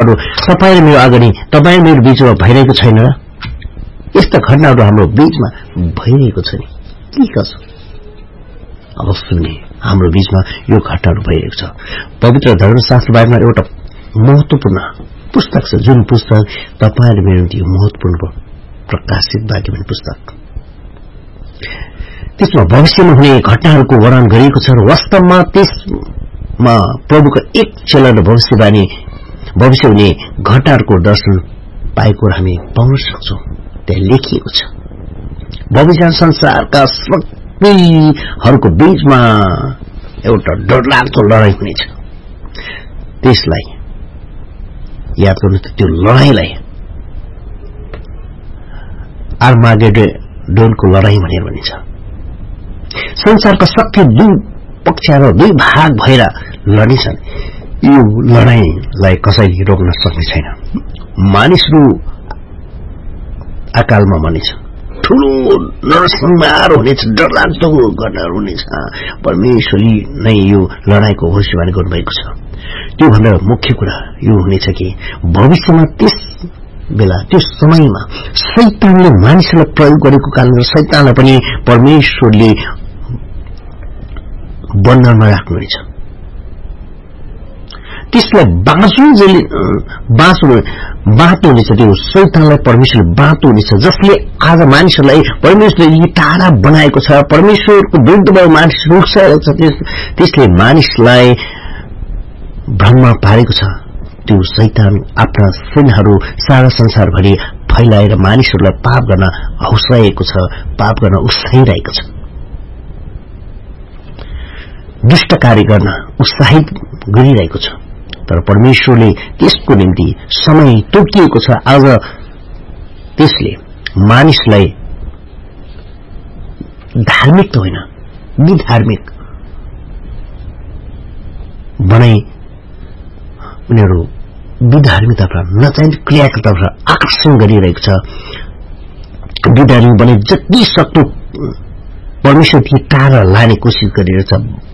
घटनाहरू तपाईँ र मेरो अगाडि तपाईँ मेरो बीचमा भइरहेको छैन र? यस्ता घटनाहरू हाम्रो बीचमा भइरहेको छ नि के कसो? अब सुन्ने हाम्रो बीचमा यो घटनाहरू भइरहेको छ। पवित्र धर्मशास्त्र बारेमा एउटा महत्त्वपूर्ण पुस्तक छ, जुन पुस्तक तपाईँ र मेरो निम्ति महत्त्वपूर्ण प्रकाशित वाक्य पुस्तक। त्यसमा भविष्यमा हुने घटनाहरूको वर्णन गरिएको छ र वास्तवमा त्यसमा प्रभुको एक चेलाले भविष्य हुने घटनाहरूको दर्शन पाएको हामी पाउन सक्छौं। त्यहाँ लेखिएको छ भविष्य संसारका शक्तिहरूको बीचमा एउटा डरलाग्दो लडाईँ हुनेछ। त्यसलाई याद गर्नु, त्यो लडाईँलाई आर्मागेडोनको लडाईँ भनेर भनिन्छ। संसारका शक्ति दुई पक्षहरू दुई भाग भएर लड्नेछन्। यो लडाईँलाई कसैले रोक्न सक्ने छैन। मानिसहरू अकालमा मर्नेछ, ठूलो नरसंहार हुनेछ, डरलाग्दो घटनाहरू हुनेछ। परमेश्वरले नै यो लडाईँको भविष्यवाणी गर्नुभएको छ। त्यो भन्दा मुख्य कुरा यो हुनेछ कि भविष्यमा त्यस बेला त्यो समयमा शैतानले मानिसलाई प्रयोग गरेको कारणले शैतानलाई पनि परमेश्वरले बन्धनमा राख्नुहुनेछ। त्यसलाई बाँच्नुहुनेछ। त्यो शैतानलाई परमेश्वरले बाँच्नुहुनेछ, जसले आज मानिसहरूलाई परमेश्वरले टाढा बनाएको छ, परमेश्वरको विरुद्धमा मानिस रुखिरहेको छ। त्यसले मानिसलाई भ्रममा पारेको छ। त्यो शैतान आफ्ना सेनाहरू सारा संसारभरि फैलाएर मानिसहरूलाई पाप गर्न हौसाएको छ, पाप गर्न उत्साहिरहेको छ, दुष्ट कार्य गर्न उत्साहित गरिरहेको छ। तर परमेश्वरले त्यसको निम्ति समय तोकिएको छ। आज त्यसले मानिसलाई धार्मिक त होइन, विधार्मिक बनाई उनीहरू विधार्मिकताबाट नचाहिने क्रियाकलापबाट आकर्षण गरिरहेको छ। विधार्मिक बने जति सक्दो परमेश्वरदेखि टाढा लाने कोसिस गरिरहेछ।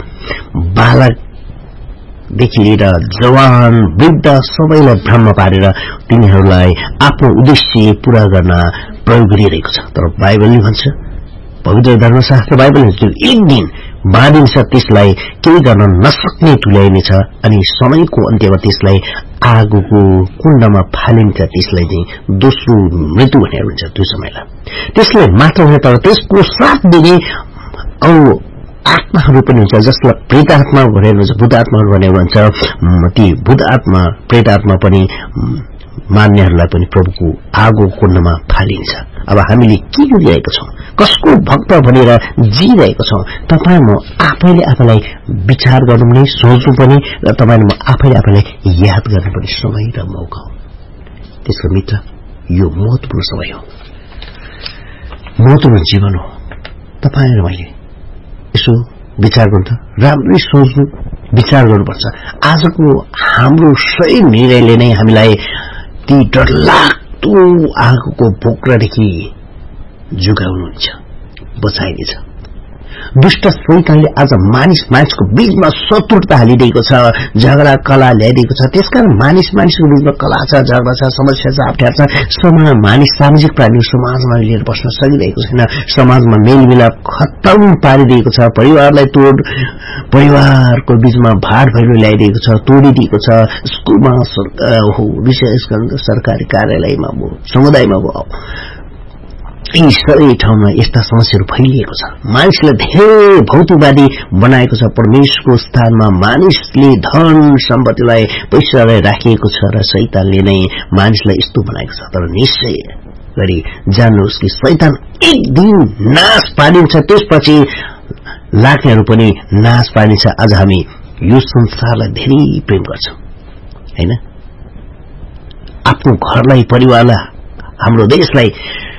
बालकदेखि लिएर जवान वृद्ध सबैलाई भ्रममा पारेर तिनीहरूलाई आफ्नो उद्देश्य पूरा गर्न प्रयोग गरिरहेको छ। तर बाइबलले भन्छ, पवित्र धर्मशास्त्र बाइबलले एक दिन बाँधिन्छ, त्यसलाई केही गर्न नसक्ने तुल्याइनेछ अनि समयको अन्त्यमा त्यसलाई आगोको कुण्डमा फालिन्छ। त्यसलाई चाहिँ दोस्रो मृत्यु भनेर भन्छ। त्यो समयलाई त्यसलाई मात्र होइन, तर त्यसको साथ दिने अरू आत्माहरू पनि हुन्छ, जसलाई प्रेतात्मा भनेर भन्छ, भूतात्माहरू भनेर भन्छ। ती भूतात्मा प्रेतात्मा पनि मान्नेहरूलाई पनि प्रभुको आगो कुण्डमा फालिन्छ। अब हामीले के गरिरहेका छौं, कसको भक्त भनेर जिइरहेका छौं, तपाईँ म आफैले आफैलाई विचार गर्नु पनि, सोच्नु पनि, र तपाईँ म आफैले आफैलाई याद गर्नु पनि समय र मौका हो। त्यसको मित्र यो महत्त्वपूर्ण समय हो, महत्त्वपूर्ण जीवन हो। तपाईँ र मैले यसो विचार गर्नु त, राम्रै सोच्नु, विचार गर्नुपर्छ। आजको हाम्रो सही निर्णयले नै हामीलाई ती डरलाग्दो आगोको बोक्रादेखि जोगाउनुहुन्छ, बचाइनेछ। दुष्ट शैतानले आज मानिसको बीचमा शत्रुता हालिदिएको छ, झगडा कला ल्याइदिएको छ। त्यसकारण मानिसको बीचमा कला छ, झगडा छ, समस्या छ, अप्ठ्यारो छ। मानिस सामाजिक प्राणी समाजमा लिएर बस्न सकिरहेको छैन। समाजमा मेलमिलाप खत्तम पारिदिएको छ। परिवारलाई परिवारको बीचमा भाड भैलो ल्याइदिएको छ, तोडिदिएको छ। स्कुलमा विशेष गरेर सरकारी कार्यालयमा भयो, समुदायमा भयो, यी सबै ठाउँमा यस्ता समस्याहरू फैलिएको छ। मानिसलाई धेरै भौतिकवादी बनाएको छ। परमेश्वरको स्थानमा मानिसले धन सम्पत्तिलाई पैसालाई राखिएको छ र शैतानले नै मानिसलाई यस्तो बनाएको छ। तर निश्चय गरी जान्नुहोस् कि शैतान एक दिन नाश पारिन्छ, त्यसपछि लाग्नेहरू पनि नाश पारिन्छ। आज हामी यो संसारलाई धेरै प्रेम गर्छौं, हैन? आफ्नो घरलाई, परिवारलाई, हाम्रो देशलाई,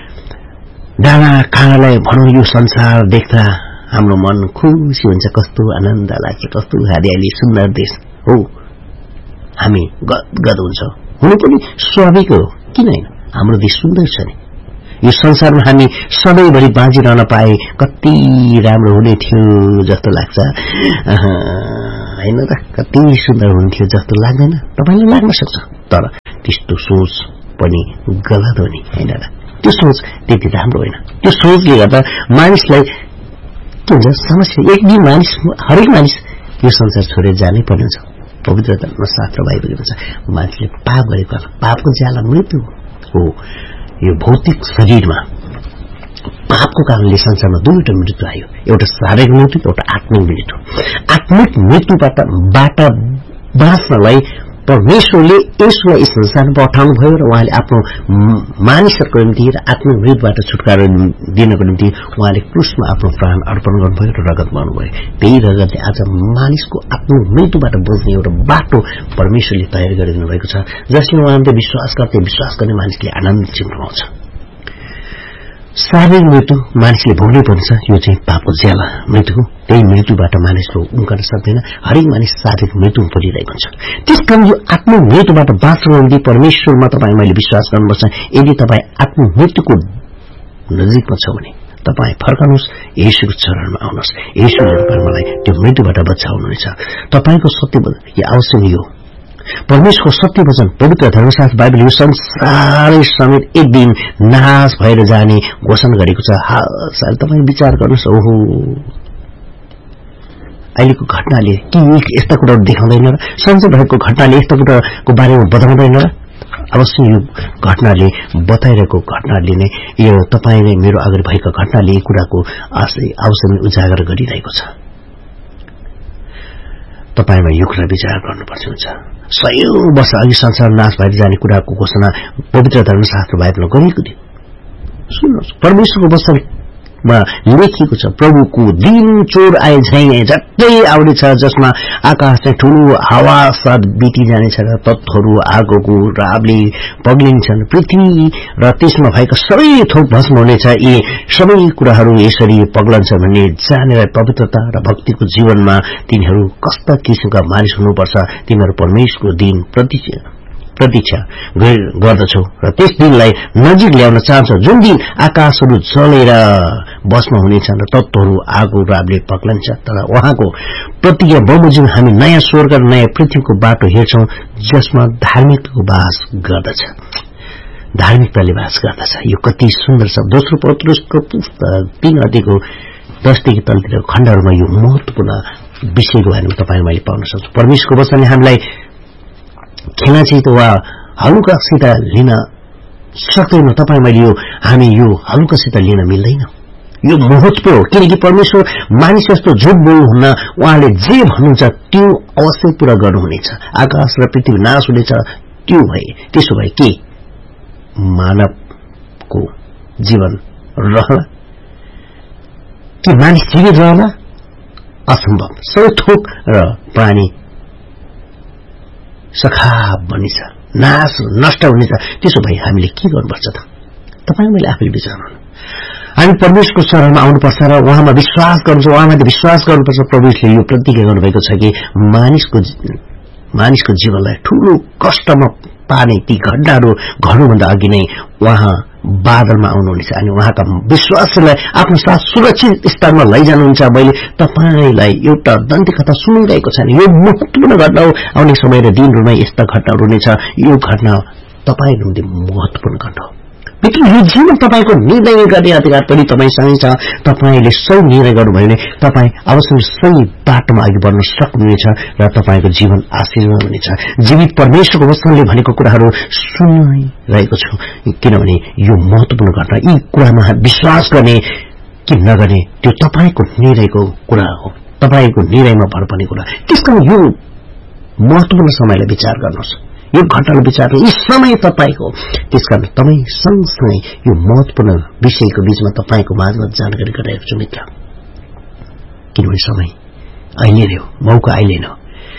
डाँडा काँडालाई भनौं, यो संसार देख्दा हाम्रो मन खुसी हुन्छ। कस्तो आनन्द लाग्छ, कस्तो हरियाली सुन्दर देश हो। हामी गदगद हुन्छ, हुनु पनि स्वाभाविक हो, किन हैन? हाम्रो देश सुन्दर छ नि। यो संसारमा हामी सधैँभरि बाँचिरहन पाए कति राम्रो हुने थियो जस्तो लाग्छ, हैन त? कति सुन्दर हुन्थ्यो जस्तो लाग्दैन? तपाईलाई लाग्न सक्छ। तर त्यस्तो सोच पनि गलत हो नि, हैन र? त्यो सोच त्यति राम्रो होइन। त्यो सोचले गर्दा मानिसलाई के हुन्छ समस्या। एक दिन हरेक मानिस यो संसार छोडेर जानै पर्ने हुन्छ। पवित्र शास्त्र बाइबलले भन्छ मानिसले पाप गरेको पापको ज्याला मृत्यु हो। यो भौतिक शरीरमा पापको कारणले संसारमा दुईवटा मृत्यु आयो, एउटा शारीरिक मृत्यु, एउटा आत्मिक मृत्यु। आत्मिक मृत्युबाट बाँच्नलाई परमेश्वरले यसलाई यस संसारमा पठाउनु भयो र उहाँले आफ्नो मानिसहरूको निम्ति र आत्मिक मृत्युबाट छुटकारा दिनको निम्ति उहाँले क्रुसमा आफ्नो प्राण अर्पण गर्नुभयो र रगत बहाउनुभयो। त्यही रगतले आज मानिसको आत्मिक मृत्युबाट बच्ने एउटा बाटो परमेश्वरले तयार गरिदिनु भएको छ, जसले उहाँले विश्वास गर्ने मानिसले आनन्द जीवन पाउँछ। शारीरिक मृत्यु मानिसले भोग्नै पर्छ, यो चाहिँ पापको ज्याला मृत्यु हो। त्यही मृत्युबाट मानिसको उम्कन सक्दैन। हरेक मानिस शारीरिक मृत्युमा परिरहेको हुन्छ। त्यसकारण यो आत्मिक मृत्युबाट बाँच्नको निम्ति परमेश्वरमा तपाईँ मैले विश्वास गर्नुपर्छ। यदि तपाईँ आत्मिक मृत्युको नजिकमा छ भने तपाईँ फर्कनुहोस्, येशूको चरणमा आउनुहोस्। येशूले मलाई त्यो मृत्युबाट बचाउनुहुनेछ। तपाईको सत्य आवश्यक यो परमेश्वरको सत्य वचन पवित्र धर्मशास्त्र बाइबल यो संसारै समेत एक दिन नाश भएर जाने घोषणा गरेको छ। सायद तपाईँ विचार गर्नुहोस्, ओहो अहिलेको घटनाले के यस्ता कुराहरू देखाउँदैन र? सन्चै भएको घटनाले यस्ता कुराको बारेमा बताउँदैन र? अवश्य यो घटनाले बताइरहेको घटनाले नै यो तपाईले मेरो अगाडि भएको घटनाले यी कुराको अवश्य नै उजागर गरिरहेको छ। तपाईमा यो कुरा विचार गर्नुपर्छ हुन्छ। सयौं वर्ष अघि संसार नाश भएर जाने कुराको घोषणा पवित्र धर्मशास्त्र बाइबलमा गरिएको थियो। सुन्नुहोस्, परमेश्वरको वचनमा लेखिएको छ प्रभुको दिन चोर आए झैं झट्टै आउनेछ, जसमा आकाश चाहिँ ठूलो हावा साथ बिति जानेछ र तत्त्वहरू आगोको रावले पग्लिन्छन्, पृथ्वी र त्यसमा भएका सबै थोक भस्म हुनेछ। यी सबै कुराहरू यसरी पग्लन्छ भन्ने जानेर पवित्रता र भक्तिको जीवनमा तिनीहरू कस्ता किसिमका मानिस हुनुपर्छ। तिनीहरू परमेश्वरको दिन प्रतीक्षा गर्दछौ र त्यस दिनलाई नजिक ल्याउन चाहन्छ, जुन दिन आकाशहरू जलेर भस्म हुनेछन् र तत्त्वहरू आगो रावले पग्लन्छ। तर उहाँको प्रतिज्ञा बमोजिम हामी नयाँ स्वर्ग र नयाँ पृथ्वीको बाटो हेर्छौं, जसमा धार्मिकताको बास गर्दछ। धार्मिकताले बास गर्दछ। यो कति सुन्दर छ। दोस्रो पत्रुसको पुस्तक 3 अध्यायको 10 देखि तलतिर खण्डहरूमा यो महत्वपूर्ण विषयको बारेमा तपाईँ मैले पाउन सक्छु। परमेश्वरको वचनले हामीलाई खेलाचित वा हलुकासित लिन सक्दैन। तपाईँ मैले हामी यो हलुकासित लिन मिल्दैन। यो महत्वपूर्ण हो, किनकि परमेश्वर मानिस जस्तो झुट बोल्नुहुन्न। उहाँले जे भन्नुहुन्छ त्यो अवश्य पूरा गर्नुहुनेछ। आकाश र पृथ्वी नाश हुनेछ, त्यसो भए के मानवको जीवन रहला? के मानिस जीवित रहला? असम्भव। सबै थोक र प्राणी सखाप बनिन्छ, नाश नष्ट हुनेछ। त्यसो भए हामीले के गर्नुपर्छ त? तपाईँ मैले आफैले विचार गर्नु। हामी परमेश्वरको शरणमा आउनुपर्छ र उहाँमा विश्वास गर्नुपर्छ, उहाँमाथि विश्वास गर्नुपर्छ। प्रभुले यो प्रतिज्ञा गर्नुभएको छ कि मानिसको जीवनलाई ठूलो कष्टमा पार्ने ती घटनाहरू घट्नुभन्दा अघि नै उहाँ बादलमा आउनुहुनेछ अनि उहाँका विश्वासलाई आफ्नो साथ सुरक्षित स्थानमा लैजानुहुन्छ। मैले तपाईलाई एउटा दन्ती कथा सुनाइरहेको छ नि, यो महत्वपूर्ण घटना हो। आउने समय र दिनहरूमा यस्ता घटनाहरू हुनेछ। यो घटना तपाईको निम्ति महत्वपूर्ण घटना हो। लेकिन यो जीवन तपाईको निर्णय गर्ने अधिकार पनि तपाईसँगै छ। तपाईले सही निर्णय गर्नुभयो भने तपाईँ अवश्य सही बाटोमा अघि बढ्न सक्नुहुनेछ र तपाईको जीवन आशीर्वाद हुनेछ। जीवित परमेश्वरको वचनले भनेको कुराहरू सुनिरहेको छु, किनभने यो महत्वपूर्ण घटना। यी कुरामा विश्वास गर्ने कि नगर्ने त्यो तपाईको निर्णयको कुरा हो, तपाईको निर्णयमा भर पर्ने कुरा। त्यसकारण यो महत्वपूर्ण समयलाई विचार गर्नुहोस्। यो घटनालाई विचार यी समय तपाईको। त्यसकारण तपाईँ सँगसँगै यो महत्वपूर्ण विषयको बीचमा तपाईको माझमा जानकारी गराएको छु मित्र, किनभने समय अहिले नै हो, मौका अहिले नै हो।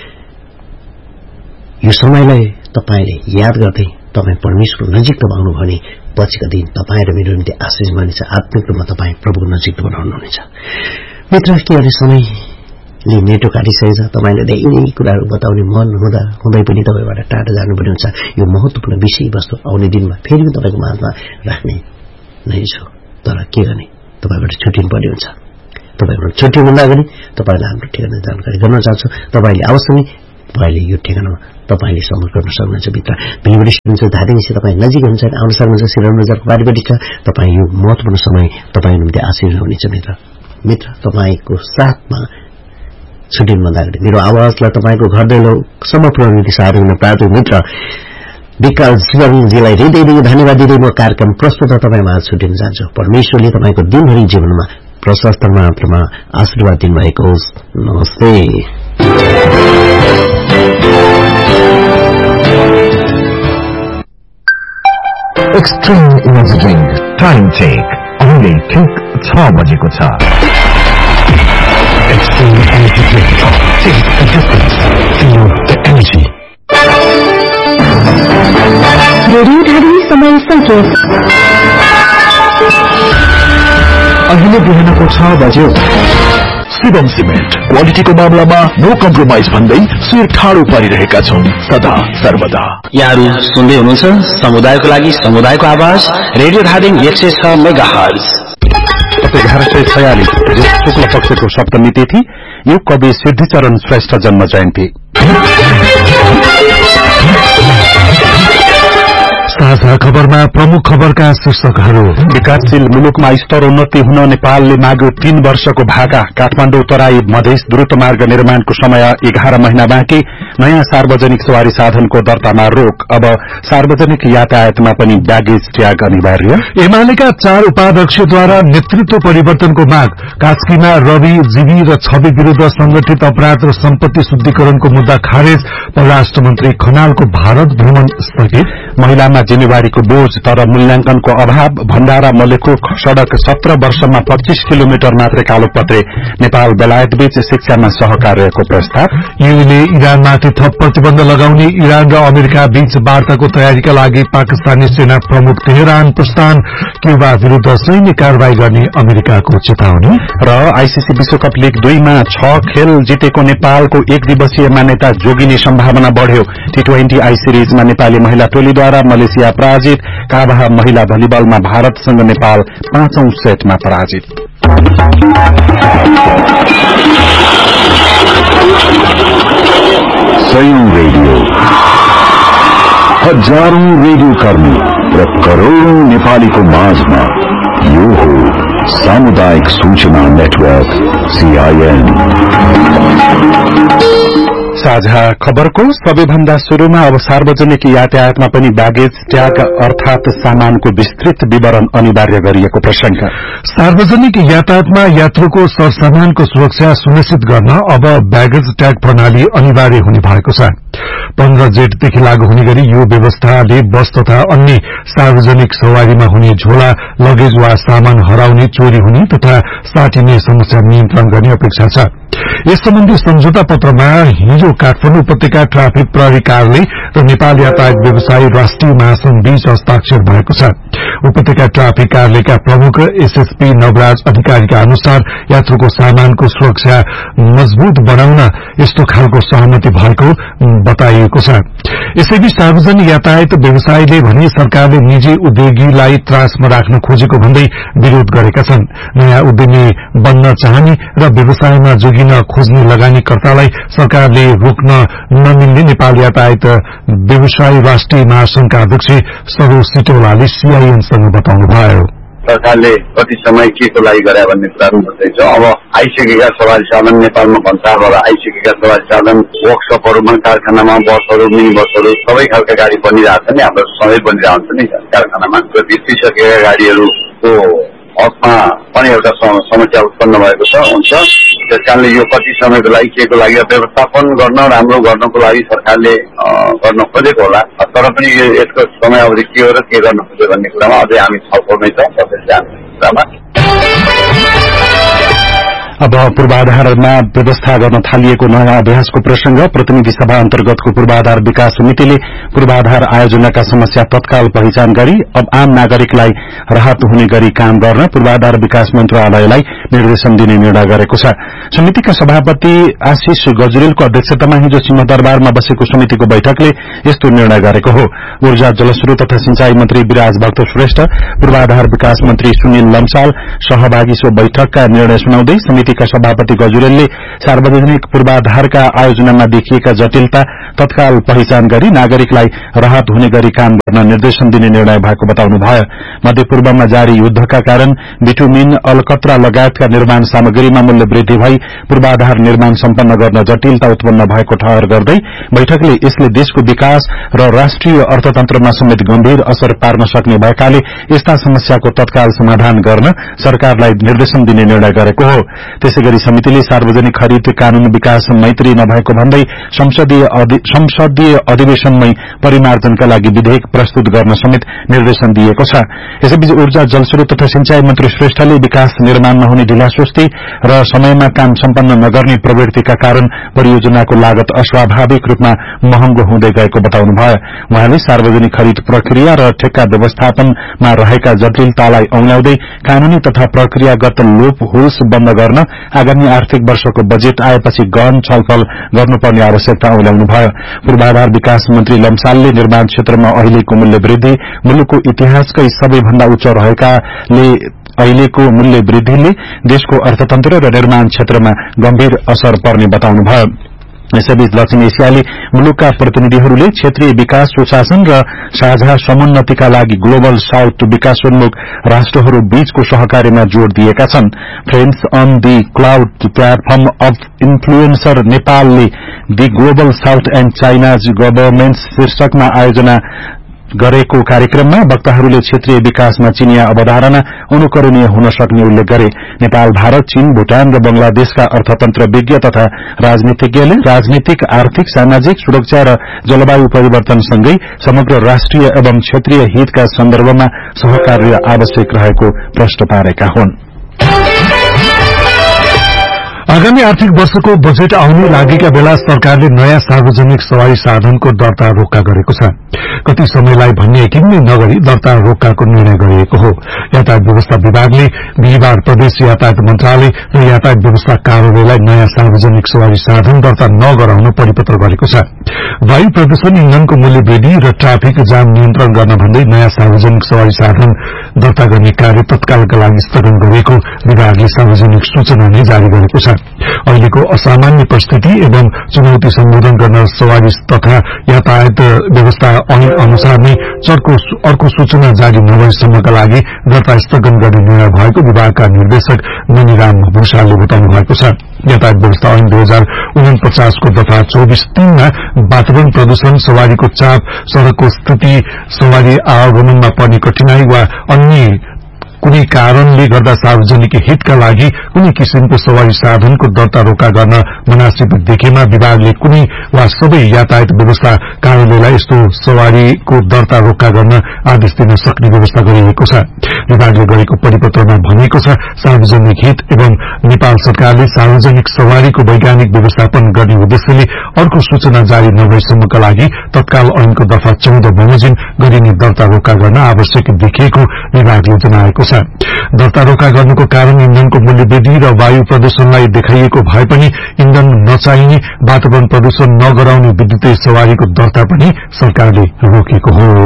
यो समयलाई तपाईले याद गर्दै तपाईँ परमेश्वरको नजिक आउनु भने पछिका दिन तपाईँ र मेरो निम्ति आशिष बन्नेछ। आत्मिक रूपमा तपाईँ प्रभुको नजिक बनाउनुहुनेछ। मित्र, के भने समयले मेटो काटिसकेको छ। तपाईले धेरै कुराहरू बताउने मन हुँदै पनि तपाईबाट टाढा जानुपर्ने हुन्छ। यो महत्वपूर्ण विषयवस्तु आउने दिनमा फेरि तपाईको माझमा राख्ने नै छु। तर के गर्ने, तपाईबाट छुट्टिनु पर्ने हुन्छ। तपाईँबाट छुट्टिनुभन्दा अगाडि तपाईँलाई हाम्रो ठेगाना जानकारी गर्न चाहन्छु। तपाईँले अवश्य नै अहिले यो ठेगानामा तपाईले सम्पर्क गर्न सक्नुहुन्छ। मित्र भिलबडी हुनुहुन्छ धादिङसित तपाईँ नजिक हुन्छ, आउन सक्नुहुन्छ। सिरान बजारको बारीपट्टि छ। तपाईँ यो महत्वपूर्ण समय तपाईँको निम्ति आशीर्वाद हुनेछ। मित्र तपाईँको साथमा छुट्टिनुभन्दा अगाडि मेरो आवाजलाई तपाईँको घर दैलोसम्म पुर्याउने निम्ति सहायता गर्न प्रार्थना मित्र विकास जीवनजीलाई हृदयदेखि धन्यवाद दिँदै म कार्यक्रम प्रस्तुत तपाईँमा छुट्टिन चाहन्छु। परमेश्वरले तपाईँको दिनभरि जीवनमा प्रशस्त मात्रामा आशीर्वाद दिनुभएको होस्। नमस्ते। Extreme energy drink time check अहिले ठिक 6 बजेको छ। Extreme energy drink take the difference, feel the energy. Radio Dhading समय संकेत अहिले बिहानको 6 बज्यो। शिवम सिमेन्ट क्वालिटीको मामलामा नो कम्प्रोमाइज भन्दै शिर ठाडो पारिरहेका छौं सदा सर्वदा। यहाँहरू सुन्दै हुनुहुन्छ समुदायको लागि समुदायको आवाज रेडियो धादिङ 106 मेगाहर्ज। 1146 शुक्ल पक्षको सप्तमी तिथि यो कवि सिद्धिचरण श्रेष्ठ जन्म जयन्ती। साझा खबरमा प्रमुख खबरका शीर्षकहरू। विकासशील मुलुकमा स्तरोन्नति हुन नेपालले माग्यो 3 वर्षको भाका। काठमाडौँ तराई मधेस द्रुत मार्ग निर्माणको समय 11 महिना बाँकी। नयाँ सार्वजनिक सवारी साधनको दर्तामा रोक। अब सार्वजनिक यातायातमा पनि ब्यागेज ट्याग अनिवार्य। एमालेका 4 उपाध्यक्षद्वारा नेतृत्व परिवर्तनको माग। कास्कीमा रवि जीवी र छवि विरूद्ध संगठित अपराध र सम्पत्ति शुद्धिकरणको मुद्दा खारेज। परराष्ट्र मन्त्री खनालको भारत भ्रमण स्थगित। महिलामा जिम्मेवारीको बोझ तर मूल्याङ्कनको अभाव। भण्डारा मलेखुक सड़क 17 वर्षमा 25 किलोमिटर मात्रै कालोपत्रे। नेपाल बेलायत बीच शिक्षामा सहकार्यको प्रस्ताव। यूले इरानमाथि थप प्रतिबन्ध लगाउने। इरान र अमेरिका बीच वार्ताको तयारीका लागि पाकिस्तानी सेना प्रमुख तेहरान प्रस्थान। क्यूबा विरूद्ध सैन्य कारवाही गर्ने अमेरिकाको चेतावनी। र आईसीसी विश्वकप लीग 2 मा 6 खेल जितेको नेपालको 1 दिवसीय मान्यता जोगिने सम्भावना बढ़्यो। टी20 आई सिरिजमा नेपाली महिला टोलीद्वारा मलेसिया पराजित। काबाह महिला भलिबलमा भारतसँग नेपाल 5औं सेटमा पराजित। सयौं रेडियो, हजारौं रेडियो कर्मी र करोड़ौं नेपालीको माझमा यो हो सामुदायिक सूचना नेटवर्क सीआईएन। साझा खबरको सबैभन्दा शुरूमा अब सार्वजनिक यातायातमा पनि ब्यागेज ट्याग अर्थात सामानको विस्तृत विवरण अनिवार्य गरिएको प्रसंग। सार्वजनिक यातायातमा यात्रुको सरसामानको सुरक्षा सुनिश्चित गर्न अब ब्यागेज ट्याग प्रणाली अनिवार्य हुने भएको छ। 15 जेठदेखि लागू हुने गरी यो व्यवस्थाले बस तथा अन्य सार्वजनिक सवारीमा हुने झोला, लगेज वा सामान हराउने, चोरी हुने तथा साटिने समस्या नियन्त्रण गर्ने अपेक्षा छ। यस सम्बन्धी सम्झौता पत्रमा हिजो काठमाडौँ उपत्यका ट्राफिक प्रहरी कार्यालय र नेपाल यातायात व्यवसायी राष्ट्रिय महासंघ बीच हस्ताक्षर भएको छ। उपत्यका ट्राफिक कार्यालयका प्रमुख एसएसपी नवराज अधिकारीका अनुसार यात्रुको सामानको सुरक्षा मजबूत बनाउन यस्तो खालको सहमति भएको बताइएको छ। यसैबीच सार्वजनिक यातायात व्यवसायीले भने सरकारले निजी उद्योगीलाई त्रासमा राख्न खोजेको भन्दै विरोध गरेका छन्। नयाँ उद्यमी बन्न चाहने र व्यवसायमा जोगिन खोज्ने लगानीकर्तालाई सरकारले रोक्न नमिल्ने नेपाल यातायात व्यवसायी राष्ट्रिय महासंघका अध्यक्ष सरोज सिटौलाले सीआईएनसँग बताउनुभयो। सरकारले कति समय के को लागि गरे भन्ने कुराहरू भन्दैछ। अब आइसकेका सवारी साधन नेपालमा भन्सारबाट आइसकेका सवारी साधन वर्कशपहरूमा, कारखानामा, बसहरू, मिनी बसहरू सबै खालका गाडी बनिरहेछ नि, हाम्रो सबै बनिरहन्छ नि कारखानामा। र बिर्सिसकेका गाडीहरूको हकमा पनि एउटा समस्या उत्पन्न भएको हुन्छ। त्यसकारणले यो कति समयको लागि के को लागि व्यवस्थापन गर्न राम्रो गर्नको लागि सरकारले गर्न खोजेको होला। तर पनि यसको समयावधि के हो र के गर्न खोज्यो भन्ने कुरामा अझै हामी छलफलमै छौँ कुरामा। अब पूर्वाधारमा व्यवस्था गर्न थालिएको नयाँ अभ्यासको प्रसंग। प्रतिनिधि सभा अन्तर्गतको पूर्वाधार विकास समितिले पूर्वाधार आयोजनाका समस्या तत्काल पहिचान गरी अब आम नागरिकलाई राहत हुने गरी काम गर्न पूर्वाधार विकास मन्त्रालयलाई निर्देशन दिने निर्णय गरेको छ। समितिका सभापति आशिष गजुरेलको अध्यक्षतामा हिजो सिंहदरबारमा बसेको समितिको बैठकले यस्तो निर्णय गरेको हो। ऊर्जा, जलस्रोत तथा सिंचाई मन्त्री विराज भक्त श्रेष्ठ, पूर्वाधार विकास मन्त्री सुनिल लम्साल सहभागी सो बैठकका निर्णय सुनाउँदै समिति समितिका सभापति गजुरेलले सार्वजनिक पूर्वाधारका आयोजनामा देखिएका जटिलता तत्काल पहिचान गरी नागरिकलाई राहत हुने गरी काम गर्न निर्देशन दिने निर्णय भएको बताउनुभयो। मध्यपूर्वमा जारी युद्धका कारण बिटुमिन, अलकत्रा लगायतका निर्माण सामग्रीमा मूल्य वृद्धि भई पूर्वाधार निर्माण सम्पन्न गर्न जटिलता उत्पन्न भएको ठहर गर्दै बैठकले यसले देशको विकास र राष्ट्रिय अर्थतन्त्रमा समेत गम्भीर असर पार्न सक्ने भएकाले यस्ता समस्याको तत्काल समाधान गर्न सरकारलाई निर्देशन दिने निर्णय गरेको हो। त्यसैगरी समितिले सार्वजनिक खरिद कानून विकास मैत्री नभएको भन्दै संसदीय अधिवेशनमै परिमार्जनका लागि विधेयक प्रस्तुत गर्न समेत निर्देशन दिएको छ। यसैबीच ऊर्जा, जलस्रोत तथा सिंचाई मन्त्री श्रेष्ठले विकास निर्माणमा हुने ढिलासुस्ती र समयमा काम सम्पन्न नगर्ने प्रवृत्तिका कारण परियोजनाको लागत अस्वाभाविक रूपमा महँगो हुँदै गएको बताउनुभयो। उहाँले सार्वजनिक खरिद प्रक्रिया र ठेक्का व्यवस्थापनमा रहेका जटिलतालाई औंल्याउँदै कानूनी तथा प्रक्रियागत लोप होल्स बन्द गर्न आगामी आर्थिक वर्षको बजेट आएपछि गहन छलफल गर्नुपर्ने आवश्यकता औंल्याउनुभयो। पूर्वाधार विकास मन्त्री लम्सालले निर्माण क्षेत्रमा अहिलेको मूल्य वृद्धि मुलुकको इतिहासकै सबैभन्दा उच्च रहेकाले अहिलेको मूल्य वृद्धिले देशको अर्थतन्त्र र निर्माण क्षेत्रमा गम्भीर असर पर्ने बताउनुभयो। यसैबीच दक्षिण एसियाली मुलुकका प्रतिनिधिहरूले क्षेत्रीय विकास, सुशासन र साझा समुन्नतिका लागि ग्लोबल साउथ विकासोन्मुख राष्ट्रहरू बीचको सहकार्यमा जोड़ दिएका छन्। Friends on the cloud platform of influencer नेपालले the global south and China's governments शीर्षकमा आयोजना गरेको कार्यक्रममा वक्ताहरूले क्षेत्रीय विकासमा चीनिया अवधारणा अनुकरणीय हुन सक्ने उल्लेख गरे। नेपाल, भारत, चीन, भूटान र बंगलादेशका अर्थतन्त्रविज्ञ तथा राजनीतिज्ञले राजनीतिक, आर्थिक, सामाजिक सुरक्षा र जलवायु परिवर्तनसँगै समग्र राष्ट्रिय एवं क्षेत्रीय हितका सन्दर्भमा सहकार्य आवश्यक रहेको प्रश्न पारेका हुन्। आगामी आर्थिक वर्षको बजेट आउन लागेका बेला सरकारले नयाँ सार्वजनिक सवारी साधनको दर्ता रोक्का गरेको छ। कति समयलाई भन्ने यकिन नगरी दर्ता रोक्काको निर्णय गरिएको हो। यातायात व्यवस्था विभागले बिहिबार प्रदेश यातायात मन्त्रालय र यातायात व्यवस्था कार्यालयलाई नयाँ सार्वजनिक सवारी साधन दर्ता नगराउन परिपत्र गरेको छ। वायु प्रदूषण, इन्धनको मूल्य वृद्धि र ट्राफिक जाम नियन्त्रण गर्न भन्दै नयाँ सार्वजनिक सवारी साधन दर्ता गर्ने कार्य तत्कालका लागि स्थगन गरेको विभागले सार्वजनिक सूचना नै जारी गरेको छ। अहिलेको असामान्य परिस्थिति एवं चुनौती सम्बोधन गर्न सवारी तथा यातायात व्यवस्था ऐन अनुसार नै अर्को सूचना जारी नभएसम्मका लागि दर्ता स्थगन गर्ने निर्णय भएको विभागका निर्देशक मणिराम भूषालले बताउनु भएको छ। यातायात व्यवस्था ऐन 2049 को दफा 24(3) मा वातावरण प्रदूषण, सवारीको चाप, सड़कको स्थिति, सवारी आवागमनमा पर्ने कठिनाई वा अन्य कुनै कारणले गर्दा सार्वजनिक हितका लागि कुनै किसिमको सवारी साधनको दर्ता रोका गर्न मुनासिब देखेमा विभागले कुनै वा सबै यातायात व्यवस्था कार्यालयलाई यस्तो सवारीको दर्ता रोका गर्न आदेश दिन सक्ने व्यवस्था गरिएको छ। विभागले गरेको परिपत्रमा भनिएको छ, सार्वजनिक हित एवं नेपाल सरकारले सार्वजनिक सवारीको वैज्ञानिक व्यवस्थापन गर्ने उद्देश्यले अर्को सूचना जारी नभएसम्मका लागि तत्काल ऐनको दफा 14 बमोजिम गरिने दर्ता रोका गर्न आवश्यक देखिएको विभागले जनाएको छ। दर्ता रोका गर्नुको कारण इन्धनको मूल्य वृद्धि र वायु प्रदूषणलाई देखाइएको भए पनि इन्धन नचाहिने, वातावरण प्रदूषण नगराउने विद्युतीय सवारीको दर्ता पनि सरकारले रोकेको हो।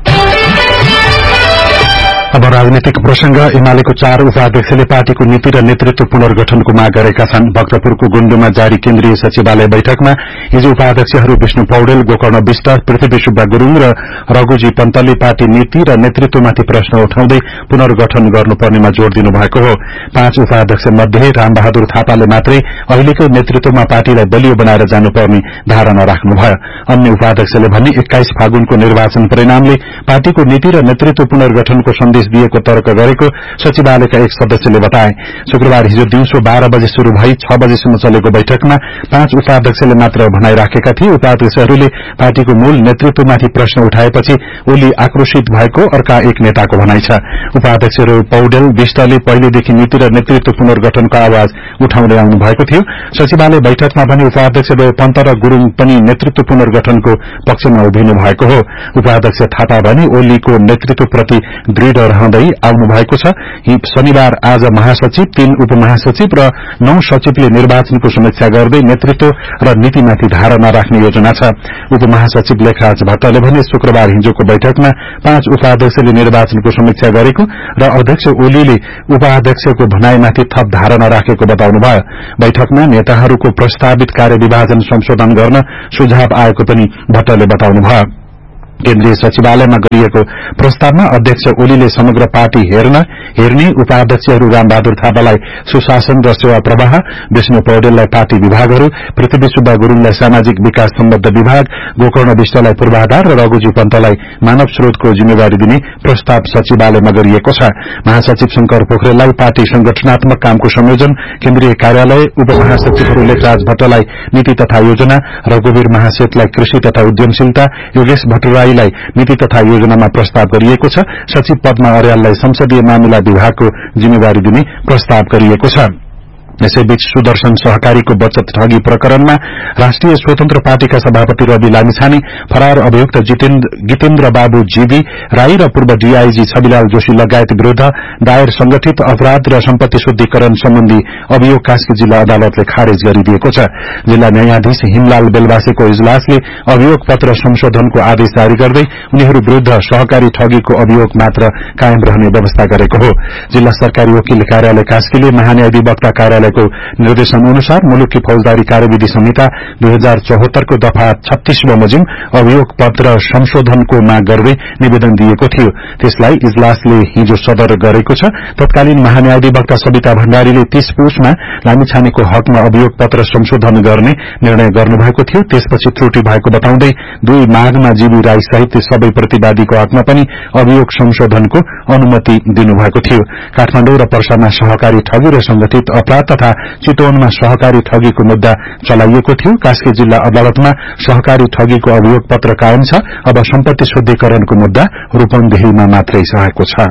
अब राजनीतिक प्रसंग। एमालेको 4 उपाध्यक्षले पार्टीको नीति र नेतृत्व पुनर्गठनको माग गरेका छन्। भक्तपुरको गुण्डुमा जारी केन्द्रीय सचिवालय बैठकमा हिजो उपाध्यक्षहरू विष्णु पौडेल, गोकर्ण विष्ट, पृथ्वी सुब्बा गुरूङ र रघुजी पन्तले पार्टी नीति र नेतृत्वमाथि प्रश्न उठाउँदै पुनर्गठन गर्नुपर्नेमा जोड़ दिनुभएको हो। 5 उपाध्यक्ष मध्ये रामबहादुर थापाले मात्रै अहिलेकै नेतृत्वमा पार्टीलाई बलियो बनाएर जानुपर्ने धारणा राख्नुभयो। अन्य उपाध्यक्षले भने 21 फागुनको निर्वाचन परिणामले पार्टीको नीति र नेतृत्व पुनर्गठनको सन्देश दिएको तर्क गरेको सचिवालयका एक सदस्यले बताए। शुक्रबार हिजो दिउँसो 12 बजे शुरू भई 6 बजेसम्म चलेको बैठकमा 5 उपाध्यक्षले मात्र भनाई राखेका थिए। उपाध्यक्षहरूले पार्टीको मूल नेतृत्वमाथि प्रश्न उठाएपछि ओली आक्रोशित भएको अर्का एक नेताको भनाई छ। उपाध्यक्षहरू पौडेल, विष्टले पहिलेदेखि नीति र नेतृत्व पुनर्गठनको आवाज उठाउँदै आउनु भएको थियो। सचिवालय बैठकमा भने उपाध्यक्ष पन्त र गुरूङ पनि नेतृत्व पुनर्गठनको पक्षमा उभिनु भएको हो। उपाध्यक्ष थापा भने ओलीको नेतृत्वप्रति दृढ़ रहँदै आउनु भएको छ। शनिबार आज महासचिव, 3 उपमहासचिव र 9 सचिवले निर्वाचनको समीक्षा गर्दै नेतृत्व र नीतिमाथि धारणा राख्ने योजना छ। उपमहासचिव लेखराज भट्टले भने शुक्रबार हिजोको बैठकमा 5 उपाध्यक्षले निर्वाचनको समीक्षा गरेको र अध्यक्ष ओलीले उपाध्यक्षको भनाईमाथि थप धारणा राखेको बताउनुभयो। बैठकमा नेताहरूको प्रस्तावित कार्यविभाजन संशोधन गर्न सुझाव आएको पनि भट्टले बताउनुभयो। केन्द्रीय सचिवालयमा गरिएको प्रस्तावमा अध्यक्ष ओलीले समग्र पार्टी हेर्ने, उपाध्यक्षहरू रामबहादुर थापालाई सुशासन र सेवा प्रवाह, विष्णु पौडेललाई पार्टी विभागहरू, पृथ्वी सुब्बा गुरूङलाई सामाजिक विकास सम्बद्ध विभाग, गोकर्ण विष्टलाई पूर्वाधार र रघुजी पन्तलाई मानव स्रोतको जिम्मेवारी दिने प्रस्ताव सचिवालयमा गरिएको छ। महासचिव शंकर पोखरेललाई पार्टी संगठनात्मक कामको संयोजन, केन्द्रीय कार्यालय, उपमहासचिवहरू लेखराज भट्टलाई नीति तथा योजना, रघुवीर महासेठलाई कृषि तथा उद्यमशीलता, योगेश भट्टराईलाई नीति तथा योजनामा प्रस्ताव गरिएको छ। सचिव पदमा अर्याललाई संसदीय मामिला विभागको जिम्मेवारी दिने प्रस्ताव गरिएको छ। यसैबीच सुदर्शन सहकारीको बचत ठगी प्रकरणमा राष्ट्रिय स्वतन्त्र पार्टीका सभापति रवि लामिछाने, फरार अभियुक्त जितेन्द्र बाबु जीवी राई र पूर्व डीआईजी छविलाल जोशी लगायत विरूद्ध दायर संगठित अपराध र सम्पत्ति शुद्धिकरण सम्बन्धी अभियोग कास्की जिल्ला अदालतले खारेज गरिदिएको छ। जिल्ला न्यायाधीश हिमलाल बेलवासेको इजलासले अभियोग पत्र संशोधनको आदेश जारी गर्दै उनीहरू विरूद्ध सहकारी ठगीको अभियोग मात्र कायम रहने व्यवस्था गरेको हो। जिल्ला सरकारी वकिल कार्यालय कास्कीले महान्यायाधिवक्ता कार्यालय को निर्देशन अनुसार मुलुकी फौजदारी कार्यविधि संहिता 2074 को दफा 36 बमोजिम अभियोग पत्र संशोधनको माग गर्दै निवेदन दिएको थियो। त्यसलाई इजलासले हिजो सदर गरेको छ। तत्कालीन महान्यायाधिवक्ता सविता भण्डारीले 30 पुसमा लामिछानेको हकमा अभियोग पत्र संशोधन गर्ने निर्णय गर्नुभएको थियो। त्यसपछि त्रुटि भएको बताउँदै 2 माघमा जीवी राई सहित सबै प्रतिवादीको हकमा पनि अभियोग संशोधनको अनुमति दिनुभएको थियो। काठमाडौँ र पर्सामा सहकारी ठगी र संगठित अपराध तथा चितवनमा सहकारी ठगीको मुद्दा चलाइएको थियो। कास्की जिल्ला अदालतमा सहकारी ठगीको अभियोग पत्र कायम छ। अब सम्पत्ति शुद्धिकरणको मुद्दा रूपन्देहीमा मात्रै सहेको छ।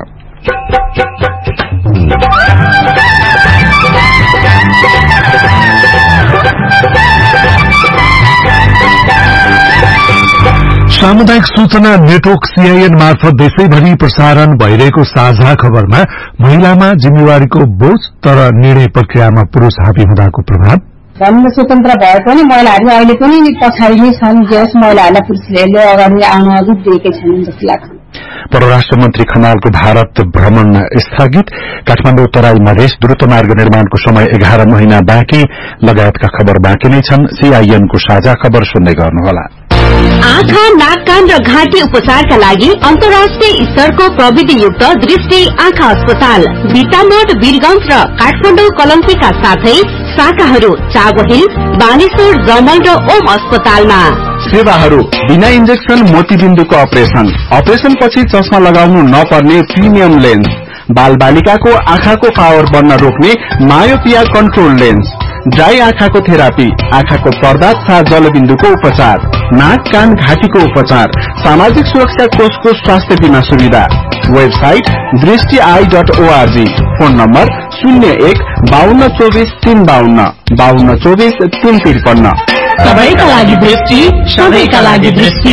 सामुदायिक सूचना नेटवर्क सीआईएन मार्फत देशैभरि प्रसारण भइरहेको साझा खबरमा महिलामा जिम्मेवारीको बोझ तर निर्णय प्रक्रियामा पुरूष हावी हुँदाको प्रभाव। धर्म स्वतन्त्र भए पनि महिलाहरू अहिले पनि पछाडि नै छन्। जस महिलाहरूलाई पुरूषहरूले अगाडि आउन रुख दिएकै छैनन् जस्तो लाग्छ। परराष्ट्र मन्त्री खनालको भारत भ्रमण स्थगित। काठमाडौँ तराई मधेस द्रुत मार्ग निर्माणको समय 11 महिना बाँकी लगायतका खबर बाँकी नै छन्। सीआईएनको साझा खबर सुन्दै गर्नुहोला। आँखा, नाक, कान र घाँटी उपचारका लागि अन्तर्राष्ट्रिय स्तरको प्रविधियुक्त दृष्टि आँखा अस्पताल बिटामोड, वीरगंज र काठमाडौँ कलम्पीका साथै शाखाहरू चाबहिल, बानेश्वर, जमल र ओम अस्पतालमा। सेवाहरू बिना इन्जेक्सन मोतीबिन्दुको अपरेशन पछि चस्मा लगाउनु नपर्ने प्रिमियम लेन्स, बाल बालिकाको आँखाको पावर बढ्न रोक्ने मायोपिया कन्ट्रोल लेन्स, ड्राई आँखाको थेरापी, आँखाको पर्दा तथा जलबिन्दुको उपचार, नाक, कान, घाँटीको उपचार, सामाजिक सुरक्षा कोषको स्वास्थ्य बीमा सुविधा। वेबसाइट दृष्टि.org। Phone number 01 5224 352 5224 353। सबैका लागि दृष्टि, सबैका लागि दृष्टि।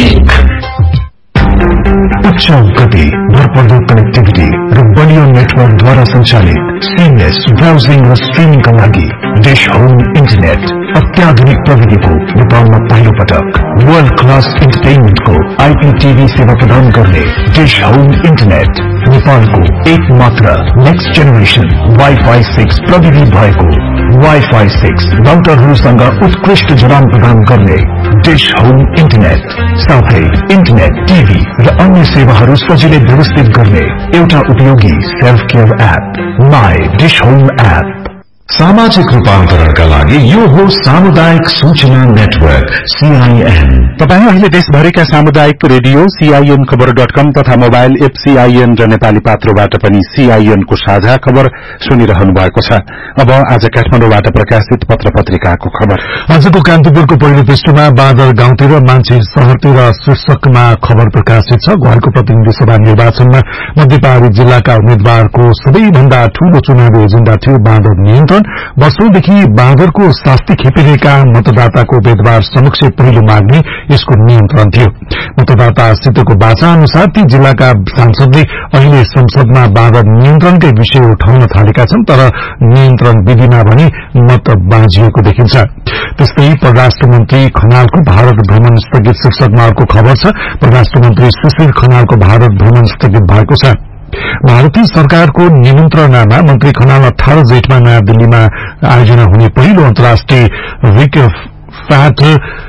उच्च गति, भरपर्दो कनेक्टिभिटी र बलियो नेटवर्कद्वारा सञ्चालित सीमलेस ब्राउजिङ र स्ट्रिमिङका लागि डिश होम इन्टरनेट अत्याधुनिक प्रविधिको नेपालमा पहिलो पटक वर्ल्ड क्लास इन्टरटेनमेन्टको आईपीटीभी सेवा प्रदान गर्ने डिश होम इन्टरनेट नेपालको एक मात्र नेक्स्ट जेनेरेसन वाइफाई 6 प्रविधि भएको वाइफाई 6 राउटरहरूसँग उत्कृष्ट जडान प्रदान गर्ने डिश होम इन्टरनेट साथै इन्टरनेट, टिभी र अन्य सेवाहरू सजिलै व्यवस्थित गर्ने एउटा उपयोगी self care app my dish home app. सामाजिक रूपान्तरणका लागि यो हो सामुदायिक सूचना नेटवर्क सीआईएन। तपाईँ अहिले देशभरिका सामुदायिक रेडियो सीआईएन खबर.com तथा मोबाइल एप सीआईएन र नेपाली पात्रोबाट पनि सीआईएन को साझा खबर सुनिरहनु भएको छ। अब आज काठमाडौँबाट प्रकाशित पत्र पत्रिकाको खबर। आजको कान्तिपुरको पहिलो पृष्ठमा बाँदर गाउँतिर मान्छे शहरतिर शीर्षकमा खबर प्रकाशित छ। घरको प्रतिनिधि सभा निर्वाचनमा मध्यपहाडी जिल्लाका उम्मेद्वारको सबैभन्दा ठूलो चुनावी एजेण्डा थियो बाँदर नियन्त्रण। नियन्त्रण, वर्षौंदेखि बाँदरको शास्ति खेपिरहेका मतदाताको भेदभाव समक्ष पहिलो माग्ने यसको नियन्त्रण थियो। मतदातासितको बाचा अनुसार ती जिल्लाका सांसदले अहिले संसदमा बाँदर नियन्त्रणकै विषय उठाउन थालेका छन्, तर नियन्त्रण विधिमा भने मत बाँझिएको देखिन्छ। त्यस्तै परराष्ट्र मन्त्री खनालको भारत भ्रमण स्थगित शीर्षकमा अर्को खबर छ। परराष्ट्र मन्त्री सुशील खनालको भारत भ्रमण स्थगित भएको छ। भारतीय सरकारको निमन्त्रणामा मन्त्री खनाल 18 जेठमा नयाँ दिल्लीमा आयोजना हुने पहिलो अन्तर्राष्ट्रिय रिकफ्याट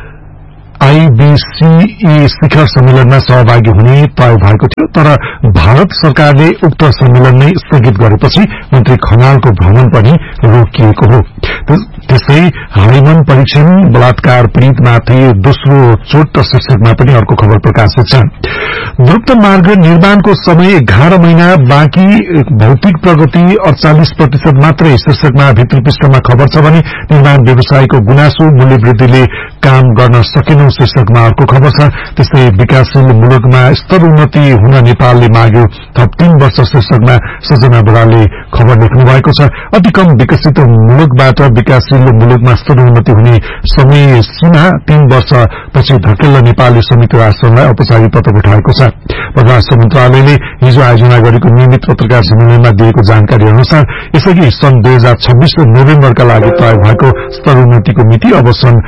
IBCE शिखर सम्मेलनमा सहभागी हुने तय भएको थियो, तर भारत सरकारले उक्त सम्मेलन नै स्थगित गरेपछि मन्त्री खनालको भ्रमण पनि रोकिएको हो। त्यसै हाइमन परीक्षण बलात्कार पीड़ितमाथि दोस्रो चोट शीर्षकमा पनि अर्को खबर प्रकाशित छ। द्रुत मार्ग निर्माणको समय 11 महिना बाँकी, भौतिक प्रगति 48% मात्रै शीर्षकमा भित्री पृष्ठमा खबर छ भने निर्माण व्यवसायको गुनासो मूल्य वृद्धिले काम गर्न सकेनौं शीर्षकमा अर्को खबर छ। त्यस्तै विकासशील मुलुकमा स्तरोन्नति हुन नेपालले माग्यो थप 3 वर्ष शीर्षकमा सजना बरालले खबर लेख्नु भएको छ। अति कम विकसित मुलुकबाट विकासशील मुलुकमा स्तरोन्नति हुने समय सीमा 3 वर्षपछि धकेल्न नेपालले संयुक्त राष्ट्रलाई औपचारिक पत्र पठाएको छ। परराष्ट्र मन्त्रालयले हिजो आयोजना गरेको नियमित पत्रकार सम्मेलनमा दिएको जानकारी अनुसार यसअघि सन् 2026 नोभेम्बरका लागि तय भएको स्तरोन्नतिको मिति अब सन्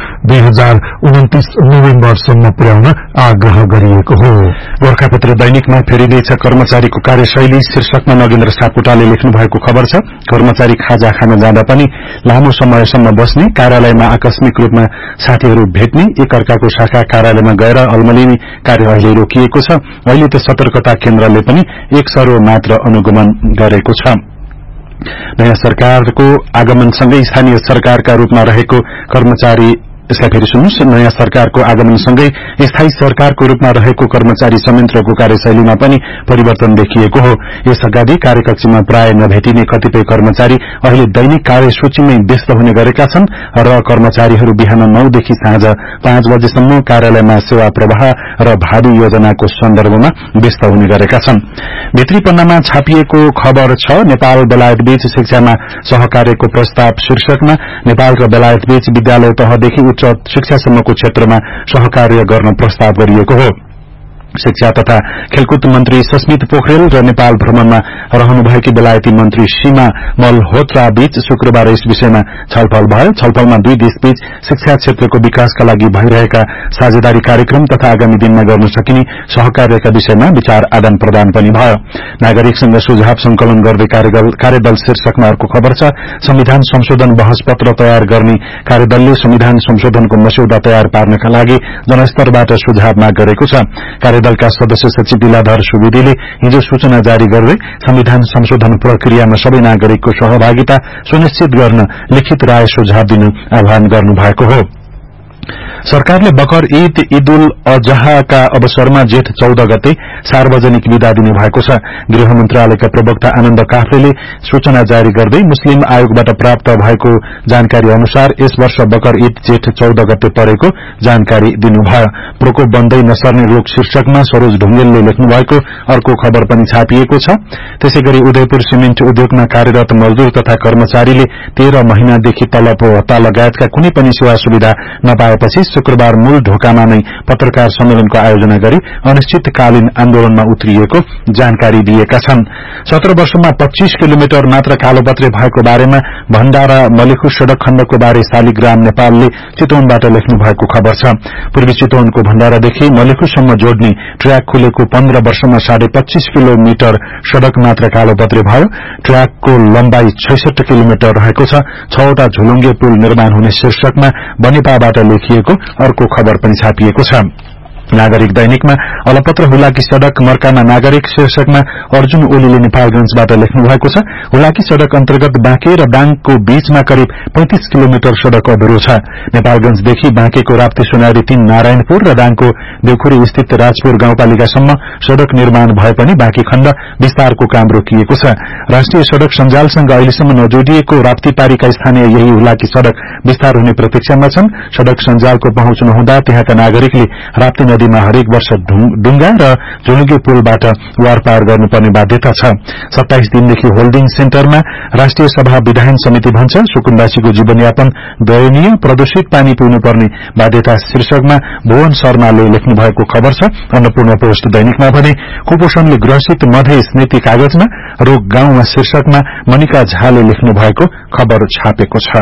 2029 नोभेम्बरसम्म पुर्याउन आग्रह गरिएको हो। गोर्खापत्र दैनिकमा फेरिँदैछ कर्मचारीको कार्यशैली शीर्षकमा नगेन्द्र सापकोटाले लेख्नु भएको खबर छ। कर्मचारी खाजा खान जाँदा पनि लामो समयसम्म बस्ने, कार्यालयमा आकस्मिक रूपमा साथीहरू भेट्ने, एकअर्काको शाखा कार्यालयमा गएर अल्मलिने कार्य अहिले रोकिएको छ। अहिले त सतर्कता केन्द्रले पनि एक सरो मात्र अनुगमन गरेको छ। नयाँ सरकारको आगमनसँगै स्थानीय सरकारका रूपमा रहेको कर्मचारी यसलाई फेरि सुन्नुहोस्। नयाँ सरकारको आगमनसँगै स्थायी सरकारको रूपमा रहेको कर्मचारी संयन्त्रको कार्यशैलीमा पनि परिवर्तन देखिएको हो। यसअगाडि कार्यकक्षमा प्राय नभेटिने कतिपय कर्मचारी अहिले दैनिक कार्यसूचीमै व्यस्त हुने गरेका छन् र कर्मचारीहरू बिहान 9 देखि साँझ 5 बजेसम्म कार्यालयमा सेवा प्रवाह र भावी योजनाको सन्दर्भमा व्यस्त हुने गरेका छन्। भित्री पन्नामा छापिएको खबर छ। नेपाल बेलायत बीच शिक्षामा सहकार्यको प्रस्ताव शीर्षकमा नेपाल र बेलायत बीच विद्यालय तहदेखि उच्च शिक्षासम्मको क्षेत्रमा सहकार्य गर्न प्रस्ताव गरिएको हो। शिक्षा तथा खेलकुद मन्त्री सस्मित पोखरेल र नेपाल भ्रमणमा रहनुभएकी बेलायती मन्त्री सीमा मल्होत्रा बीच शुक्रबार यस विषयमा छलफल भयो। छलफलमा दुई देशबीच शिक्षा क्षेत्रको विकासका लागि भइरहेका साझेदारी कार्यक्रम तथा आगामी दिनमा गर्न सकिने सहकार्यका विषयमा विचार आदान प्रदान पनि भयो। नागरिकसँग सुझाव संकलन गर्दै कार्यदल शीर्षकमा अर्को खबर छ। संविधान संशोधन बहस पत्र तयार गर्ने कार्यदलले संविधान संशोधनको मस्यौदा तयार पार्नका लागि जनस्तरबाट सुझाव माग गरेको छ। दलका सदस्य सचिव लीलाधर सुवेदीले हिजो सूचना जारी गर्दै संविधान संशोधन प्रक्रियामा सबै नागरिकको सहभागिता सुनिश्चित गर्न लिखित राय सुझाव दिन आह्वान गर्नुभएको हो। सरकारले बकर ईद उल अजहाका अवसरमा जेठ 14 गते सार्वजनिक विदा दिनु भएको छ। गृह मन्त्रालयका प्रवक्ता आनन्द काफ्लेले सूचना जारी गर्दै मुस्लिम आयोगबाट प्राप्त भएको जानकारी अनुसार यस वर्ष बकर ईद जेठ 14 गते परेको जानकारी दिनुभयो। प्रकोप बन्दै नसर्ने रोग शीर्षकमा सरोज ढुङ्गेलले लेख्नु भएको अर्को खबर पनि छापिएको छ। त्यसैगरी उदयपुर सिमेन्ट उद्योगमा कार्यरत मजदूर तथा कर्मचारीले 13 महिनादेखि तलब भत्ता लगायतका कुनै पनि सेवा सुविधा नपाएपछि शुक्रबार मूल ढोकामा नै पत्रकार सम्मेलनको आयोजना गरी अनिश्चितकालीन आन्दोलनमा उत्रिएको जानकारी दिएका छन्। 17 वर्षमा 25 किलोमिटर मात्र कालोपत्रे भएको बारेमा भण्डारा मलेखु सड़क खण्डको बारे शालिग्राम नेपालले चितवनबाट लेख्नु भएको खबर छ। पूर्वी चितवनको भण्डारादेखि मलेखुसम्म जोड्ने ट्र्याक खुलेको 15 वर्षमा 25.5 किलोमिटर सड़क मात्र कालोपत्रे भयो। ट्र्याकको लम्बाई 66 किलोमिटर रहेको छ। 6वटा झुलुङ्गे पुल निर्माण हुने शीर्षकमा बनेपाबाट लेखिएको अर्को खबर पनि छापिएको छ। नागरिक दैनिकमा अलपत्र हुलाकी सड़क मर्कामा नागरिक शीर्षकमा अर्जुन ओलीले नेपालगंजबाट लेख्नु भएको छ। हुलाकी सड़क अन्तर्गत बाँके र बाङको बीचमा करिब 35 किलोमिटर सड़क अधुरो छ। नेपालगंजदेखि बाँकेको राप्ती सुनारी 3 नारायणपुर र दाङको देउखुरी स्थित राजपुर गाउँपालिकासम्म सड़क निर्माण भए पनि बाँकी खण्ड विस्तारको काम रोकिएको छ। राष्ट्रिय सड़क सञ्जालसँग अहिलेसम्म नजोडिएको राप्तीपारीका स्थानीय यही हुलाकी सड़क विस्तार हुने प्रतीक्षामा छन्। सड़क सञ्जालको पहुँच नहुँदा त्यहाँका नागरिकले राप्ती नदीमा हरेक वर्ष डुंगा र झुलुगे पुलबाट वारपार गर्नुपर्ने बाध्यता छ। 27 दिनदेखि होल्डिङ सेन्टरमा राष्ट्रिय सभा विधायन समिति भन्छ सुकुम्बासीको जीवनयापन दयनीय, प्रदूषित पानी पिउनुपर्ने बाध्यता शीर्षकमा भुवन शर्माले लेख्नु भएको खबर छ। अन्नपूर्ण पोस्ट दैनिकमा भने कुपोषणले ग्रसित मधेस नीति कागजमा, रोग गाउँमा शीर्षकमा मनिका झाले लेख्नु भएको खबर छापेको छ।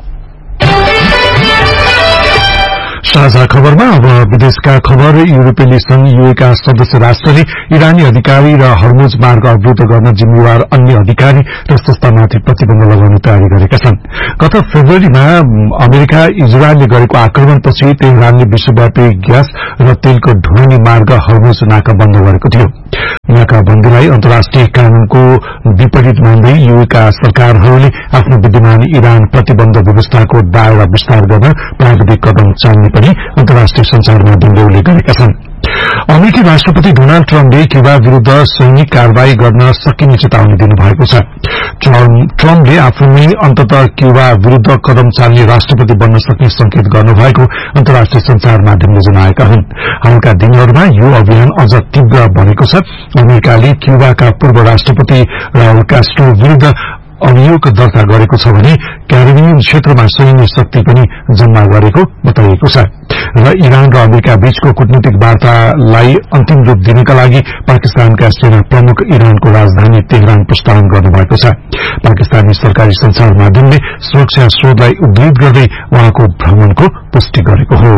साझा खबरमा अब विदेशका खबर। युरोपेली संघ यूएका सदस्य राष्ट्रले इरानी अधिकारी र हर्मुज मार्ग अवरूद्ध गर्न जिम्मेवार अन्य अधिकारी र संस्थामाथि प्रतिबन्ध लगाउने तयारी गरेका छन्। गत फेब्रुअरीमा अमेरिका इजरायलले गरेको आक्रमणपछि तेहरानले विश्वव्यापी ग्यास र तेलको ढुवानी मार्ग हर्मुज नाका बन्द गरेको थियो। नाकाबन्दीलाई अन्तर्राष्ट्रिय कानूनको विपरीत मान्दै यूएका सरकारहरूले आफ्नो विद्यमान इरान प्रतिबन्ध व्यवस्थाको दायरा विस्तार गर्न प्राविधिक कदम चाल्ने पनि अन्तर्राष्ट्रिय संचार माध्यमले उल्लेख गरेका छन्। अमेरिकी राष्ट्रपति डोनाल्ड ट्रम्पले क्यूबा विरूद्ध सैनिक कारवाही गर्न सकिने चेतावनी दिनुभएको छ। ट्रम्पले आफूमै अन्ततः क्यूबा विरूद्ध कदम चाल्ने राष्ट्रपति बन्न सक्ने संकेत गर्नुभएको अन्तर्राष्ट्रिय संचार माध्यमले जनाएका हुन्। हालका दिनहरूमा यो अभियान अझ तीव्र बनेको छ। अमेरिकाले क्यूबाका पूर्व राष्ट्रपति राउल कास्ट्रो विरूद्ध अभियोग दर्ता गरेको छ भने क्यारिबियन क्षेत्रमा सैन्य शक्ति पनि जम्मा गरेको बताइएको छ र इरान र अमेरिका बीचको कूटनीतिक वार्तालाई अन्तिम रूप दिनका लागि पाकिस्तानका सेना प्रमुख इरानको राजधानी तेहरान प्रस्थान गर्नुभएको छ। पाकिस्तानी सरकारी संचार माध्यमले सुरक्षा स्रोतलाई उद्धृत गर्दै उहाँको भ्रमणको पुष्टि गरेको हो।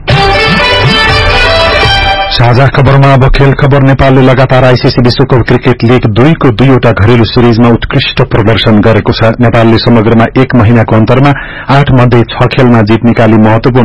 साझा खबरमा अब खेल खबर। नेपालले लगातार आईसीसी विश्वकप क्रिकेट लीग 2 को 2वटा घरेलु सिरिजमा उत्कृष्ट प्रदर्शन गरेको छ। नेपालले समग्रमा 1 महिनाको अन्तरमा 8 मध्ये 6 खेलमा जित निकाली महत्वपूर्ण